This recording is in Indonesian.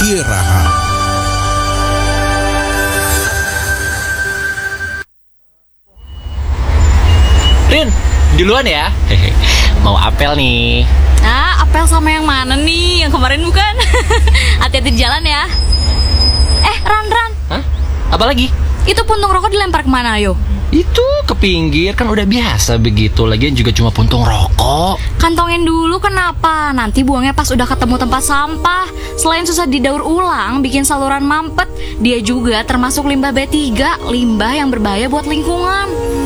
Kiki Raha. Rin, duluan ya. Mau apel nih. Ah, apel sama yang mana nih? Yang kemarin bukan? Hati-hati di jalan ya. Ran. Hah? Apa lagi? Itu puntung rokok dilempar kemana, ayo? Itu ke pinggir, kan udah biasa begitu. Lagian juga cuma puntung rokok. Kantongin dulu, kenapa? Nanti buangnya pas udah ketemu tempat sampah. Selain susah didaur ulang, bikin saluran mampet, dia juga termasuk limbah B3, limbah yang berbahaya buat lingkungan.